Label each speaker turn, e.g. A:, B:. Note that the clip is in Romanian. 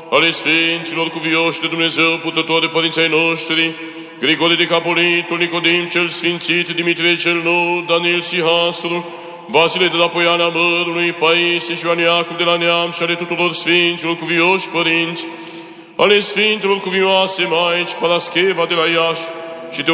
A: ale Sfinților cuvioși de Dumnezeu, putători de părinții ai noștri, Grigore de Capolitul, Nicodim cel Sfințit, Dimitrie cel Nou, Daniel Sihasul, Vasile de la Poiana Mărului, Paisie și Ioan Iacob de la Neam și ale tuturor Sfinților cuvioși părinți, ale Sfinților cuvioase Maici, Parascheva de la Iași,